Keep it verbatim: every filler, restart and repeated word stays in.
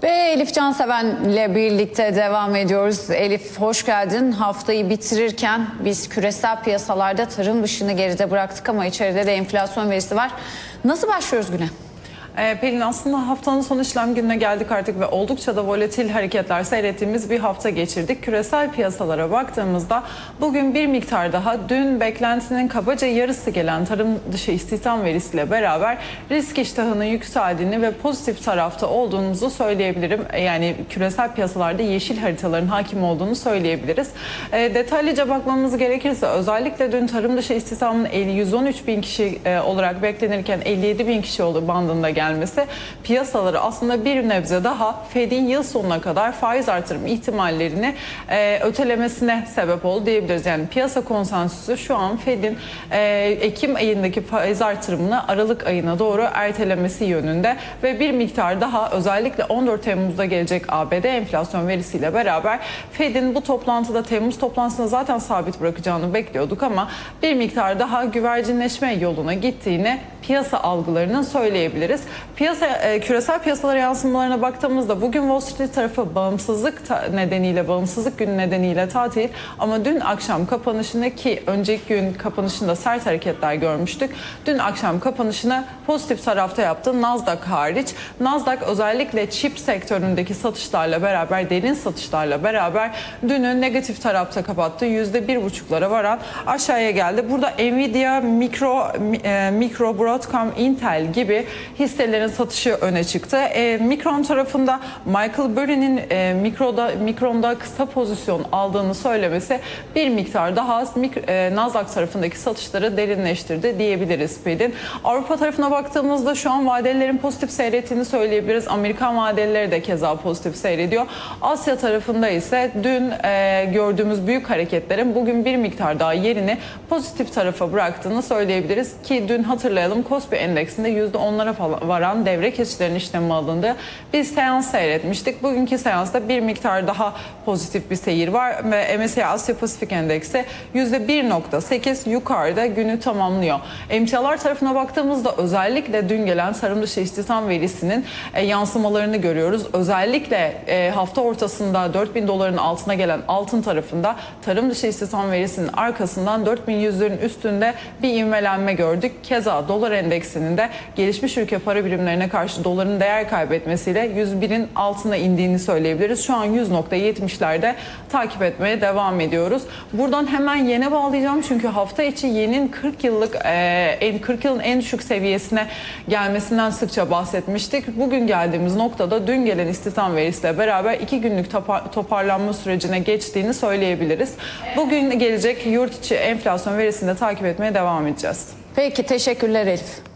Ve Elif Canseven'le birlikte devam ediyoruz. Elif, hoş geldin. Haftayı bitirirken biz küresel piyasalarda tarım dışını geride bıraktık ama içeride de enflasyon verisi var. Nasıl başlıyoruz güne? Ee, Pelin, aslında haftanın son işlem gününe geldik artık ve oldukça da volatil hareketler seyrettiğimiz bir hafta geçirdik. Küresel piyasalara baktığımızda bugün bir miktar daha dün beklentinin kabaca yarısı gelen tarım dışı istihdam verisiyle beraber risk iştahının yükseldiğini ve pozitif tarafta olduğumuzu söyleyebilirim. Yani küresel piyasalarda yeşil haritaların hakim olduğunu söyleyebiliriz. E, detaylıca bakmamız gerekirse özellikle dün tarım dışı istihdamın yüz on üç bin kişi e, olarak beklenirken elli yedi bin kişi olduğu bandında geldi. gelmesi piyasaları aslında bir nebze daha Fed'in yıl sonuna kadar faiz artırım ihtimallerini e, ötelemesine sebep oldu diyebiliriz. Yani piyasa konsensüsü şu an Fed'in e, Ekim ayındaki faiz artırımını Aralık ayına doğru ertelemesi yönünde ve bir miktar daha özellikle on dört Temmuz'da gelecek A B D enflasyon verisiyle beraber Fed'in bu toplantıda Temmuz toplantısını zaten sabit bırakacağını bekliyorduk ama bir miktar daha güvercinleşme yoluna gittiğini piyasa algılarının söyleyebiliriz. Piyasa, e, küresel piyasalara yansımalarına baktığımızda bugün Wall Street tarafı bağımsızlık nedeniyle, bağımsızlık günü nedeniyle tatil ama dün akşam kapanışında, ki önceki gün kapanışında sert hareketler görmüştük. Dün akşam kapanışını pozitif tarafta yaptı Nasdaq hariç. Nasdaq özellikle çip sektöründeki satışlarla beraber, derin satışlarla beraber dünü negatif tarafta kapattı. yüzde bir buçuklara varan aşağıya geldi. Burada Nvidia, Mikro, e, Mikro, Broadcom, Intel gibi hisselerin satışı öne çıktı. E, Mikron tarafında Michael Burry'nin e, Mikro'da, Mikron'da kısa pozisyon aldığını söylemesi bir miktar daha az e, Nasdaq tarafındaki satışları derinleştirdi diyebiliriz Pelin. Avrupa tarafına baktığımızda şu an vadelilerin pozitif seyrettiğini söyleyebiliriz. Amerikan vadeleri de keza pozitif seyrediyor. Asya tarafında ise dün e, gördüğümüz büyük hareketlerin bugün bir miktar daha yerini pozitif tarafa bıraktığını söyleyebiliriz ki dün hatırlayalım Kospi endeksinde yüzde onlara falan varan devre geçişlerin işlemi alındı. Bir seans seyretmiştik. Bugünkü seansta bir miktar daha pozitif bir seyir var ve M S C I Asya Pasifik Endeksi yüzde bir nokta sekiz yukarıda günü tamamlıyor. Emtialar tarafına baktığımızda özellikle dün gelen tarım dışı istihdam verisinin e, yansımalarını görüyoruz. Özellikle e, hafta ortasında dört bin doların altına gelen altın tarafında tarım dışı istihdam verisinin arkasından dört bin yüzlerin üstünde bir ivmelenme gördük. Keza dolar endeksinin de gelişmiş ülke para birimlerine karşı doların değer kaybetmesiyle yüz birin altına indiğini söyleyebiliriz. Şu an yüz nokta yetmişlerde takip etmeye devam ediyoruz. Buradan hemen yene bağlayacağım çünkü hafta içi yenin kırk yıllık en kırk yılın en düşük seviyesine gelmesinden sıkça bahsetmiştik. Bugün geldiğimiz noktada dün gelen istihdam verisiyle beraber iki günlük toparlanma sürecine geçtiğini söyleyebiliriz. Bugün gelecek yurt içi enflasyon verisini de takip etmeye devam edeceğiz. Peki, teşekkürler Elif.